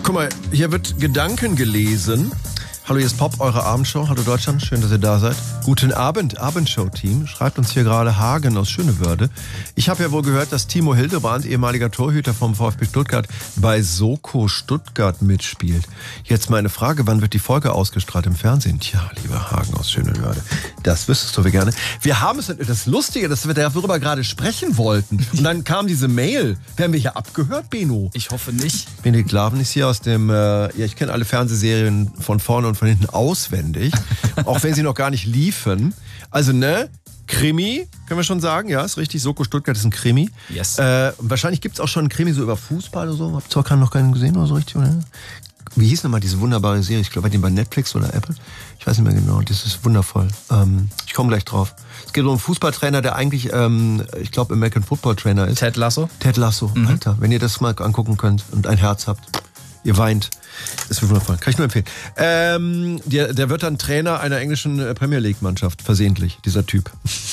Guck mal, hier wird Gedanken gelesen. Hallo, hier ist Pop, eure Abendshow. Hallo Deutschland, schön, dass ihr da seid. Guten Abend, Abendshow-Team. Schreibt uns hier gerade Hagen aus Schönewörde. Ich habe ja wohl gehört, dass Timo Hildebrand, ehemaliger Torhüter vom VfB Stuttgart, bei Soko Stuttgart mitspielt. Jetzt meine Frage, wann wird die Folge ausgestrahlt im Fernsehen? Tja, lieber Hagen aus Schönewörde, das wüsstest du gerne. Wir haben es, das Lustige, dass wir darüber gerade sprechen wollten. Und dann kam diese Mail. Werden wir hier abgehört, Beno? Ich hoffe nicht. Benedikt Laven ist hier aus dem, ich kenne alle Fernsehserien von vorne und von hinten auswendig, auch wenn sie noch gar nicht liefen. Also, Krimi, können wir schon sagen, ja, ist richtig. Soko Stuttgart ist ein Krimi. Yes. Wahrscheinlich gibt es auch schon einen Krimi so über Fußball oder so. Hab zwar noch keinen gesehen oder so richtig, oder? Wie hieß nochmal diese wunderbare Serie? Ich glaube, bei Netflix oder Apple. Ich weiß nicht mehr genau. Das ist wundervoll. Ich komme gleich drauf. Es geht um einen Fußballtrainer, der eigentlich, ich glaube, American Football Trainer ist. Ted Lasso? Ted Lasso, Alter. Wenn ihr das mal angucken könnt und ein Herz habt. Ihr weint. Das wird wundervoll. Kann ich nur empfehlen. Der wird dann Trainer einer englischen Premier League Mannschaft. Versehentlich, dieser Typ.